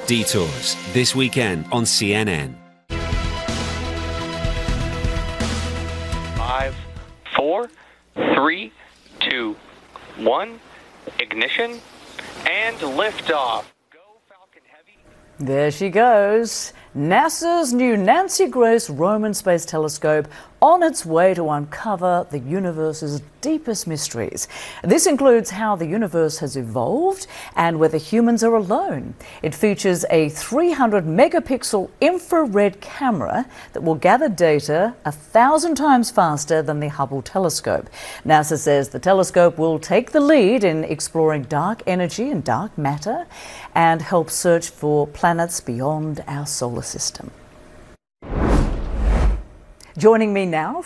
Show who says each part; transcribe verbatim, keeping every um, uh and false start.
Speaker 1: Detours, this weekend on C N N.
Speaker 2: Five, four, three, two, one, ignition, and liftoff. Go Falcon Heavy.
Speaker 3: There she goes. NASA's new Nancy Grace Roman Space Telescope on its way to uncover the universe's deepest mysteries. This includes how the universe has evolved and whether humans are alone. It features a three hundred megapixel infrared camera that will gather data a thousand times faster than the Hubble telescope. NASA says the telescope will take the lead in exploring dark energy and dark matter and help search for planets beyond our solar system. Joining me now